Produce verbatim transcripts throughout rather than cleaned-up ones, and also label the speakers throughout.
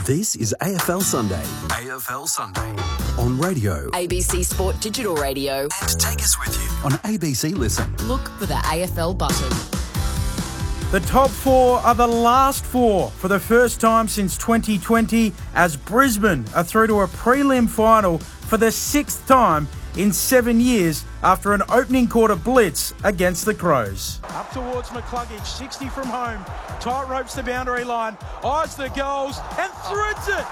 Speaker 1: This is A F L Sunday. A F L Sunday. On radio.
Speaker 2: A B C Sport Digital Radio.
Speaker 1: And take us with you on A B C Listen.
Speaker 2: Look for the A F L button.
Speaker 3: The top four are the last four for the first time since twenty twenty as Brisbane are through to a prelim final for the sixth time in seven years after an opening quarter blitz against the Crows.
Speaker 4: Up towards McCluggage, sixty from home, tight ropes the boundary line, eyes the goals and threads it.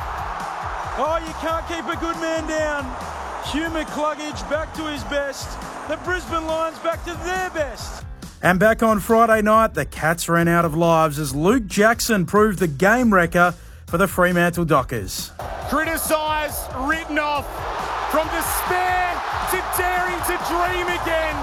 Speaker 4: Oh, you can't keep a good man down. Hugh McCluggage back to his best. The Brisbane Lions back to their best.
Speaker 3: And back on Friday night, the Cats ran out of lives as Luke Jackson proved the game wrecker for the Fremantle Dockers.
Speaker 5: Criticised, written off, from despair to daring to dream again.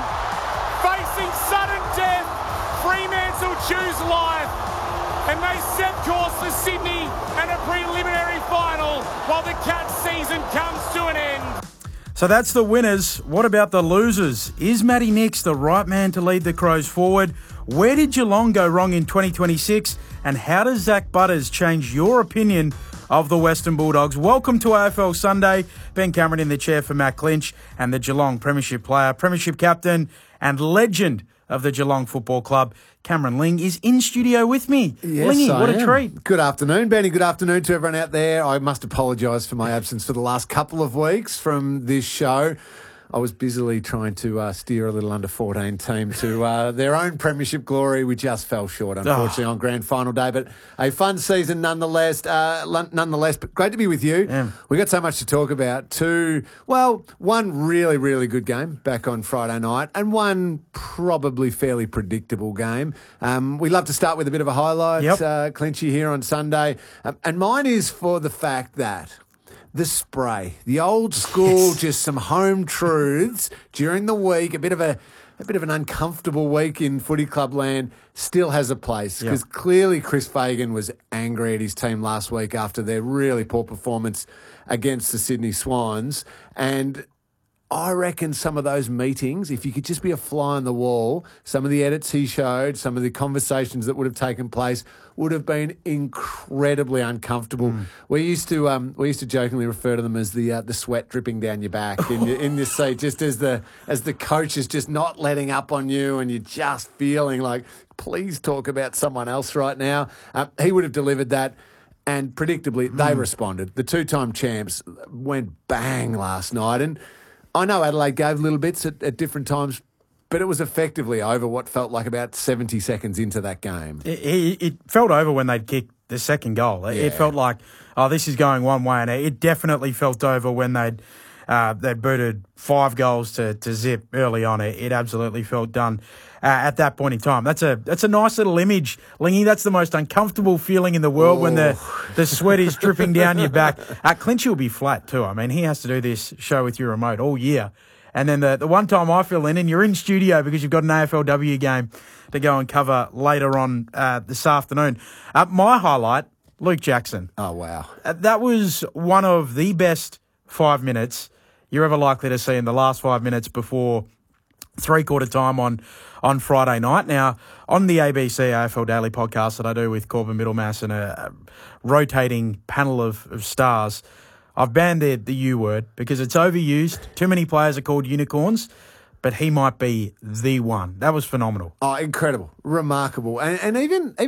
Speaker 5: Facing sudden death, Fremantle choose life. And they set course for Sydney and a preliminary final while the Cats season comes to an end.
Speaker 3: So that's the winners. What about the losers? Is Matty Nicks the right man to lead the Crows forward? Where did Geelong go wrong in twenty twenty-six? And how does Zach Butters change your opinion of the Western Bulldogs? Welcome to A F L Sunday. Ben Cameron in the chair for Matt Clinch and the Geelong Premiership player, Premiership captain and legend of the Geelong Football Club, Cameron Ling, is in studio with me.
Speaker 6: Yes,
Speaker 3: Lingy,
Speaker 6: I
Speaker 3: what a
Speaker 6: am.
Speaker 3: treat.
Speaker 6: Good afternoon, Benny. Good afternoon to everyone out there. I must apologise for my absence for the last couple of weeks from this show. I was busily trying to uh, steer a little under fourteen team to uh, their own premiership glory. We just fell short, unfortunately, oh. on grand final day. But a fun season nonetheless. Uh, nonetheless, but great to be with you.
Speaker 3: Yeah.
Speaker 6: We got so much to talk about. Two, well, one really, really good game back on Friday night, and one probably fairly predictable game. Um, we love to start with a bit of a highlight,
Speaker 3: yep.
Speaker 6: uh, Clinchy here on Sunday, um, and mine is for the fact that. The spray, the old school, yes. just some home truths during the week, a bit of a, a bit of an uncomfortable week in footy club land still has a place because yep. clearly Chris Fagan was angry at his team last week after their really poor performance against the Sydney Swans. And I reckon some of those meetings, if you could just be a fly on the wall, some of the edits he showed, some of the conversations that would have taken place would have been incredibly uncomfortable. Mm. We used to um, we used to jokingly refer to them as the uh, the sweat dripping down your back in your, in your seat, just as the as the coach is just not letting up on you, and you're just feeling like, please talk about someone else right now. Uh, he would have delivered that. And predictably, mm. they responded. The two-time champs went bang last night, and I know Adelaide gave little bits at, at different times, but it was effectively over what felt like about seventy seconds into that game.
Speaker 3: It, it, it felt over when they'd kicked the second goal. It,
Speaker 6: yeah.
Speaker 3: it felt like, oh, this is going one way, and it definitely felt over when they'd uh, they'd booted five goals to, to zip early on. It, it absolutely felt done uh, at that point in time. That's a that's a nice little image, Lingy. That's the most uncomfortable feeling in the world oh. when the, the sweat is dripping down your back. Uh, Clinchy will be flat too. I mean, he has to do this show with your remote all year. And then the, the one time I fill in and you're in studio because you've got an A F L W game to go and cover later on uh, this afternoon. Uh, my highlight, Luke Jackson.
Speaker 6: Oh, wow.
Speaker 3: Uh, that was one of the best five minutes you're ever likely to see in the last five minutes before three-quarter time on, on Friday night. Now, on the A B C A F L Daily podcast that I do with Corbin Middlemass and a, a rotating panel of, of stars, I've banned the, the U word because it's overused. Too many players are called unicorns, but he might be the one. That was phenomenal.
Speaker 6: Oh, incredible. Remarkable. And, and even... even